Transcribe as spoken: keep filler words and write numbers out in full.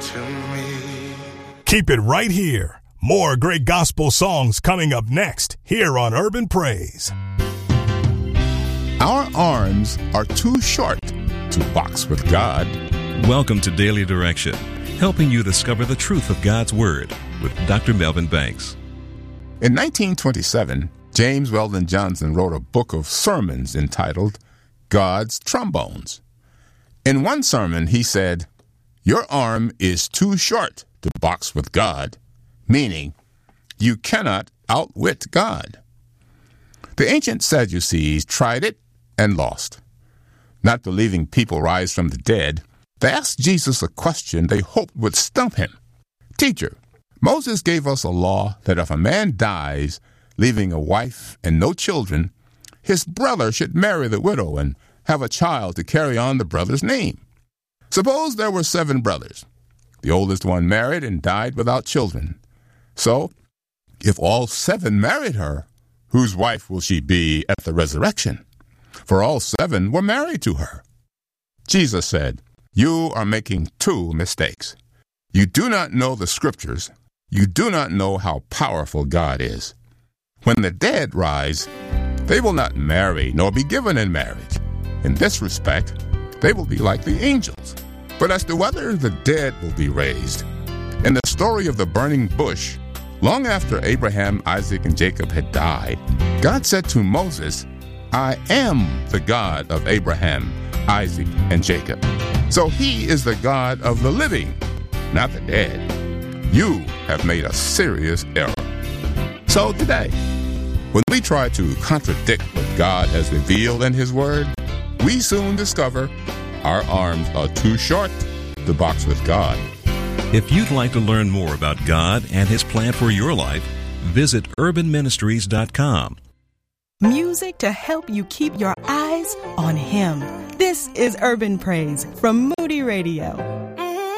to me. Keep it right here. More great gospel songs coming up next here on Urban Praise. Our arms are too short to box with God. Welcome to Daily Direction, helping you discover the truth of God's Word with Doctor Melvin Banks. In nineteen twenty-seven, James Weldon Johnson wrote a book of sermons entitled God's Trombones. In one sermon, he said, "Your arm is too short to box with God," meaning you cannot outwit God. The ancient Sadducees tried it and lost. Not believing people rise from the dead, they asked Jesus a question they hoped would stump him. "Teacher, Moses gave us a law that if a man dies, leaving a wife and no children, his brother should marry the widow and have a child to carry on the brother's name. Suppose there were seven brothers. The oldest one married and died without children. So, if all seven married her, whose wife will she be at the resurrection? For all seven were married to her." Jesus said, "You are making two mistakes. You do not know the scriptures. You do not know how powerful God is. When the dead rise, they will not marry nor be given in marriage. In this respect, they will be like the angels. But as to whether the dead will be raised, in the story of the burning bush, long after Abraham, Isaac, and Jacob had died, God said to Moses, 'I am the God of Abraham, Isaac, and Jacob.' So he is the God of the living, not the dead. You have made a serious error." So today, when we try to contradict what God has revealed in his word, we soon discover our arms are too short to box with God. If you'd like to learn more about God and His plan for your life, visit urban ministries dot com. Music to help you keep your eyes on Him. This is Urban Praise from Moody Radio.